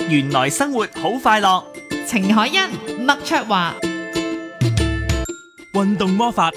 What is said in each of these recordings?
原來生活好快樂。 程海欣、麥卓華。 運動魔法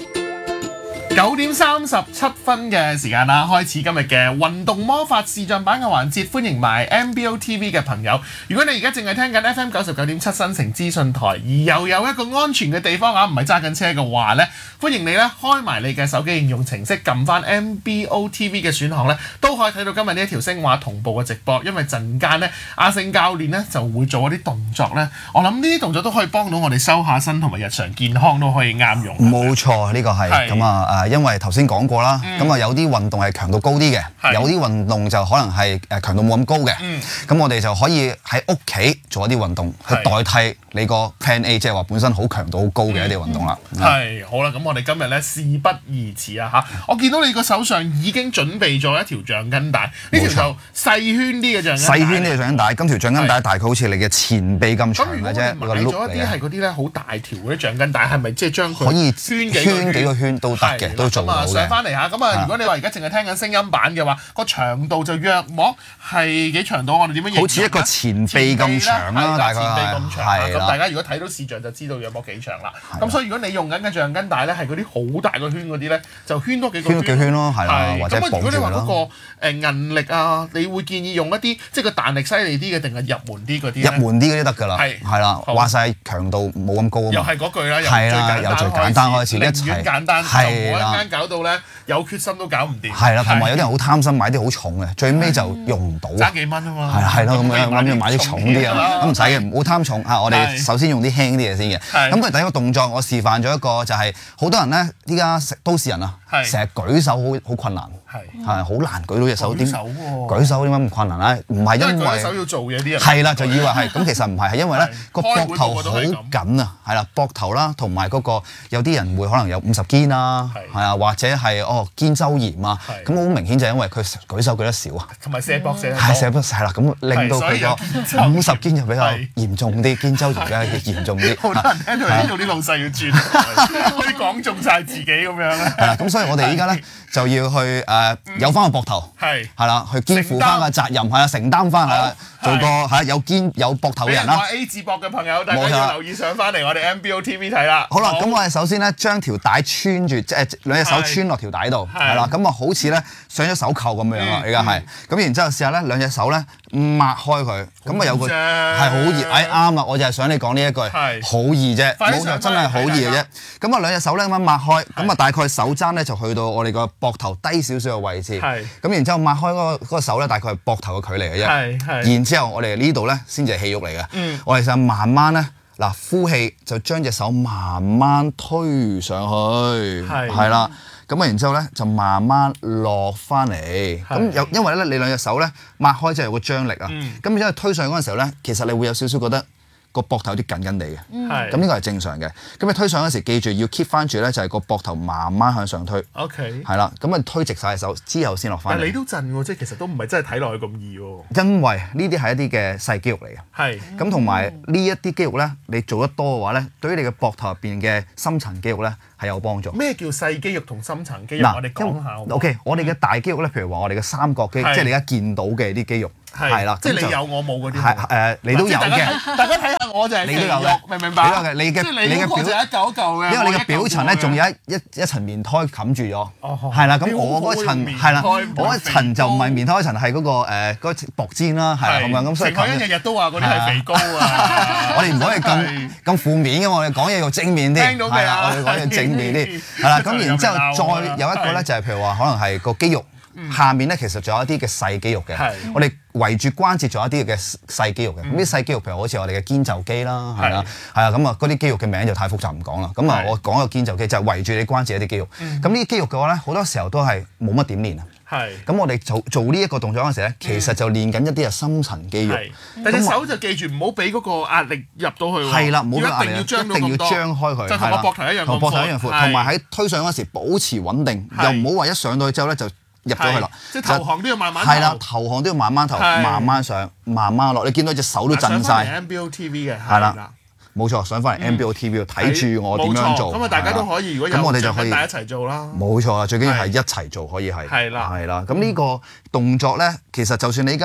9:37嘅時間啦，開始今日嘅運動魔法視像版嘅環節，歡迎埋 MBO TV 嘅朋友。如果你而家淨係聽緊 FM 99.7新城資訊台，而又有一個安全嘅地方啊，唔係揸緊車嘅話呢，歡迎你咧開埋你嘅手機應用程式，撳翻 MBO TV 嘅選項呢，都可以睇到今日呢一條聲畫同步嘅直播。因為陣間呢，阿勝教練呢就會做一啲動作呢，我諗呢啲動作都可以幫到我哋收下身同埋日常健康都可以啱用。 冇錯，呢個係咁啊因為頭先講過啦，咁啊有啲運動係強度高啲嘅，有啲運動就可能係強度冇咁高嘅，咁我哋就可以喺屋企做一啲運動去代替你個 Plan A， 即係話本身好強度好高嘅一啲運動啦。 係好啦，咁我哋今日咧事不宜遲啊嚇！我見到你個手上已經準備咗一條橡筋帶，呢條就細圈啲嘅橡筋帶。 細圈啲嘅橡筋帶，今條橡筋帶大概好似你嘅前臂咁長嘅啫。 咁如果你買咗一啲係嗰啲咧好大條嗰啲橡筋帶，係咪即係將佢可以圈幾個圈都得嘅，都做到嘅。 上翻嚟嚇，咁啊如果你話而家淨係聽緊聲音版嘅話，個長度就約莫係幾長度？我哋點樣形容？ 好似一個前臂咁長啦，大概前臂咁長。 係啦。 咁大家如果睇到視像就知道約莫幾長啦。咁所以如果你用緊嘅橡筋帶咧係嗰啲好大個圈嗰啲咧，就圈多幾個圈咯，係啦，或者咁如果你話綁住嗰個韌力啊，你會建議用一啲即係個彈力犀利啲嘅，定係入門啲嗰啲咧？ 入門啲嗰啲得㗎啦，係啦，話晒強度冇咁高啊嘛。 又係嗰句啦， 由最簡單開始， 寧願簡單，就唔好一間搞到咧有決心都搞唔掂。 係啦，同埋有啲人好貪心買啲好重嘅，最尾就用唔到。 爭幾蚊啊嘛。 係咯，咁樣諗住買啲重啲啊，咁唔使嘅，唔好貪重嚇。我哋首先用啲輕啲嘢先嘅。咁佢第一個動作，我示範咗一個就係好多人咧，依家都市人啊，成日舉手好困難，係好難舉到隻手。舉手點解咁困難咧？唔係因為舉手要做嘢啲人係啦，就以為係咁，其實唔係，係因為咧個膊頭好緊啊，係啦，膊頭啦，同埋嗰個有啲人會可能有50肩啦，係啊，或者係肩周炎啊，咁好明顯就係因為佢舉手舉得少啊， 同埋射膊射係啦，咁令到佢個50肩就比較嚴重啲，肩周炎咧嚴重啲。 好多人聽到呢度啲老細要轉，可以講中晒自己咁樣咧。 係啦，咁所以我哋依家咧就要去有翻個膊頭，係啦，去肩負翻個責任，係啊，承擔翻係啦，做個有膊頭嘅人啦。 話 A 字膊嘅朋友，大家要留意上翻嚟我哋 MBO TV 睇啦。 好啦，咁我哋首先咧將條帶穿住，即係兩隻手穿落條帶度，係啦，咁啊好似咧上咗手扣咁樣啊，而家係。咁然之後試下咧兩隻手咧擘開佢，咁啊有個係好易，啱啊！我就係想你講呢一句，好易啫，冇錯，真係好易嘅啫。咁啊兩隻手咧咁樣擘開，咁啊大概手踭咧就去到我哋個膊頭低少少嘅位置，咁然之後擘開嗰個手咧大概係膊頭嘅距離嘅啫。然之後我哋呢度咧先至係氣肉嚟嘅，我哋就慢慢咧呼氣就將隻手慢慢推上去，係啦。咁啊，然之後咧就慢慢落翻嚟。咁因為咧你兩隻手咧擘開之後有個張力啊。咁然之後推上嗰陣時候咧，其實你會有少少覺得個膊頭有啲緊緊地嘅。咁呢個係正常嘅。咁你推上嗰時記住要 keep 翻住咧，就係個膊頭慢慢向上推。 OK。係啦，咁啊推直晒手之後先落翻嚟。 但你都震喎，即係其實都唔係真係睇落去咁易喎。 因為呢啲係一啲嘅細肌肉嚟嘅。咁同埋呢一啲肌肉咧，你做得多嘅話咧，對於你嘅膊頭入邊嘅深層肌肉咧係有幫助。 咩叫細肌肉同深層肌肉？我哋講下。 OK，我哋嘅大肌肉咧，譬如話我哋嘅三角肌，即係你而家見到嘅啲肌肉，係啦。 即係你有我冇嗰啲。 你都有嘅。 大家睇下我就係你都有嘅，明唔明白？ 你嘅表就一嚿一嚿嘅。 因為你嘅表層咧仲有一層棉胎冚住咗。係啦，咁我嗰層係啦，我一層就唔係棉胎層，係嗰個薄氈啦，係啦咁樣咁，所以佢日日都話嗰啲係肥膏啊。 我哋唔可以咁負面嘅，我哋講嘢要正面啲。 聽到未啊？ 我哋講嘢正面啲。係啦，咁然之後再有一個咧，就係譬如話可能係個肌肉下面咧，其實仲有一啲嘅細肌肉嘅。我哋圍住關節仲有一啲嘅細肌肉嘅。咁啲細肌肉譬如好似我哋嘅肩袖肌啦，係啦，係啊，咁啊嗰啲肌肉嘅名就太複雜唔講啦。咁啊，我講個肩袖肌就係圍住你關節一啲肌肉。咁呢啲肌肉嘅話咧，好多時候都係冇乜點練啊。咁我哋做呢一個動作嗰陣時咧，其實就練緊一啲嘅深層肌肉。 但隻手就記住唔好俾嗰個壓力入到去喎。 係啦，唔好俾壓力， 一定要張開佢。 就同個膊頭一樣咁闊。 同膊頭一樣闊，同埋喺推上嗰時保持穩定，又唔好話一上到去之後咧就入咗去啦。 即係投降都要慢慢。 係啦，投降都要慢慢投，慢慢上，慢慢落。你見到隻手都震晒。 上翻嚟 MBO TV 嘅。 係啦。冇錯，上翻嚟 MBO TV 睇住我點樣做。 咁啊，大家都可以，如果有咁我哋就可以大家一齊做啦。 冇錯啦，最緊要係一齊做，可以係。 係啦。 係啦，咁呢個動作咧，其實就算你而家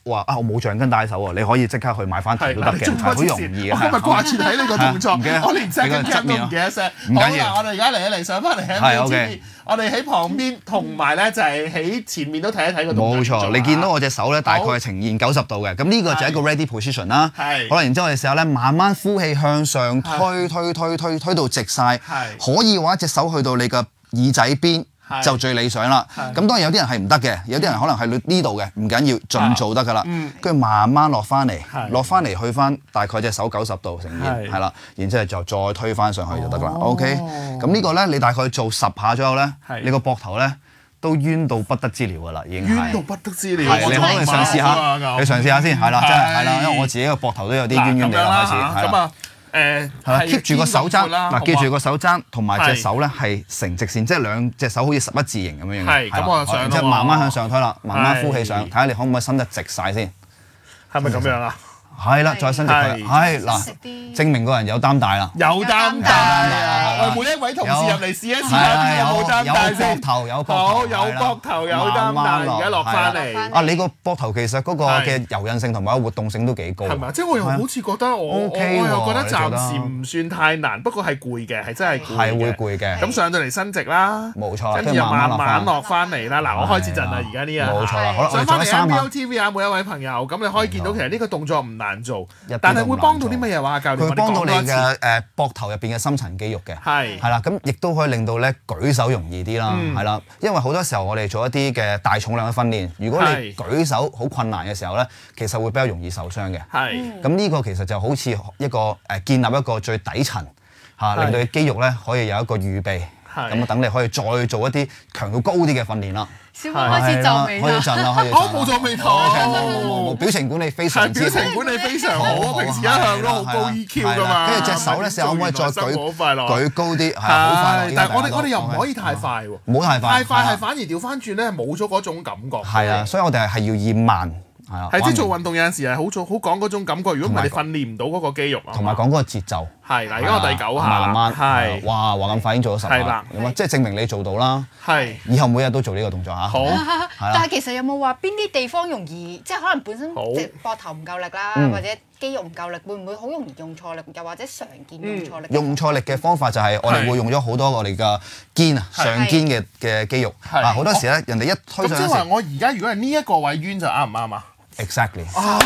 話我冇橡筋帶手喎，你可以即刻去買翻條都得嘅，係好容易嘅。 我今日掛住睇呢個動作，我連 second cam 都唔記得 set。 唔緊要， 我哋而家嚟上翻嚟 MBOTV，我哋喺旁邊同埋咧就係喺前面都睇一睇個動作。 冇錯，你見到我隻手咧大概係呈現90度嘅，咁呢個就係一個 ready position 啦。好啦，然之後我哋試下咧，慢慢呼氣向上推到直晒，可以嘅話隻手去到你嘅耳仔邊。就最理想啦。咁當然有啲人係唔得嘅，有啲人可能係呢度嘅，唔緊要，盡做得㗎啦。跟住慢慢落翻嚟，去翻大概隻手90度呈現，係啦。然之後就再推翻上去就得㗎啦。OK，咁呢個咧你大概做10下左右咧，你個膊頭咧都冤到不得之了㗎啦，已經係。冤到不得之了。係，你可以嘗試下，你嘗試下先，係啦，真係係啦，因為我自己個膊頭都有啲冤冤地啦開始。咁啊。係啦 ，keep 住個手踭，嗱，記住個手踭同埋隻手咧係成直線，即係兩隻手好似11字形咁樣樣。係，咁我上。然之後慢慢向上推啦，慢慢呼氣上，睇下你可唔可以伸得直晒先。 係咪咁樣啊？ 係啦，再伸直佢。係嗱，證明個人有擔帶啦。有擔帶啊！每一位同事入嚟試一試下，有冇擔帶先？有膊頭，有膊頭。有膊頭，有擔帶。而家落翻嚟。啊，你個膊頭其實嗰個嘅柔韌性同埋活動性都幾高。係咪？即係我又好似覺得我又覺得暫時唔算太難，不過係攰嘅，係真係攰嘅。係會攰嘅。咁上到嚟伸直啦。冇錯。跟住又慢慢落翻嚟啦。嗱，我開始震啦，而家呢日。冇錯啦。好啦，上翻嚟 MBOTV 啊，每一位朋友，咁你可以見到其實呢個動作唔難做，但係會幫到啲乜嘢話？教練，佢會幫到你嘅膊頭入邊嘅深層肌肉嘅，係啦，咁亦都可以令到咧舉手容易啲啦，係啦，因為好多時候我哋做一啲嘅大重量嘅訓練，如果你舉手好困難嘅時候咧，其實會比較容易受傷嘅，咁呢個其實就好似一個建立一個最底層嚇，令到你肌肉咧可以有一個預備，咁啊等你可以再做一啲強度高啲嘅訓練啦。 小朋開始皺眉啦， 可以震啦，可以。 冇皺眉頭， 冇表情管理非常之好。 表情管理非常好，平時一向都好高 EQ 㗎嘛。 跟住隻手咧，可唔可以再舉高啲？係好快樂。 但係我哋又唔可以太快喎。 唔好太快。 太快係反而調翻轉咧，冇咗嗰種感覺。 係啊，所以我哋係要厭慢。 係即係做運動有陣時係好講嗰種感覺，如果唔係你訓練唔到嗰個肌肉啊。 同埋講嗰個節奏。係嗱，而家我第9下， 慢慢係。 哇，話咁快已經做咗10下。係啦，咁啊，即係證明你做到啦。係。以後每日都做呢個動作嚇。好。 但係其實有冇話邊啲地方容易，即係可能本身隻膊頭唔夠力啦，或者肌肉唔夠力，會唔會好容易用錯力？又或者常見用錯力？ 用錯力嘅方法就係我哋會用咗好多我哋嘅肩啊，上肩嘅肌肉。啊，好多時咧，人哋一推上。咁即係話我而家如果係呢一個位冤就啱唔啱啊？ Exactly，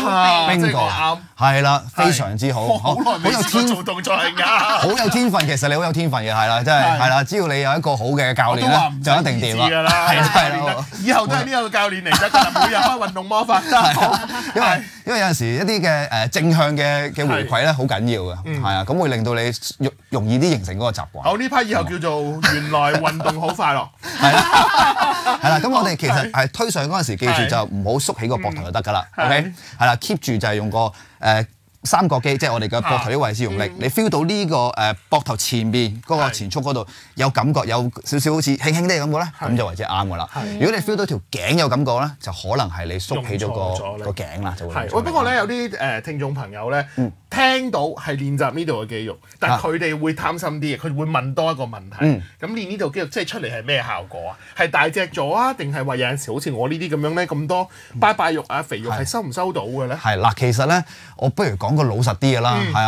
bingo，啱，係啦，非常之好，好有天做動作係啱，好有天分，其實你好有天分嘅，係啦，真係係啦，只要你有一個好嘅教練咧，就一定掂啦，係啦，以後都係呢個教練嚟得㗎啦，每日開運動魔法，因為有陣時一啲嘅正向嘅回饋咧好緊要嘅，係啊，咁會令到你容易啲形成嗰個習慣。好，呢批以後叫做原來運動好快樂，係啦，係啦，咁我哋其實係推上嗰陣時，記住就唔好縮起個膊頭就得㗎啦。OK， 係啦 ，keep 住就係用個三角肌，即係我哋嘅膊頭啲位置用力，你 feel 到呢個膊頭前邊嗰個前束嗰度有感覺，有少少好似輕輕啲嘅感覺咧，咁就為之啱㗎啦。如果你 feel 到條頸有感覺咧，就可能係你縮起咗個頸啦，就會。係，不過咧有啲聽眾朋友咧聽到係練習呢度嘅肌肉，但係佢哋會貪心啲，佢會問多一個問題。咁練呢度肌肉即係出嚟係咩效果啊？係大隻咗啊，定係話有陣時好似我呢啲咁樣咧咁多拜拜肉啊、肥肉係收唔收到嘅咧？係嗱，其實咧，我不如講個老實啲嘅啦，係啊。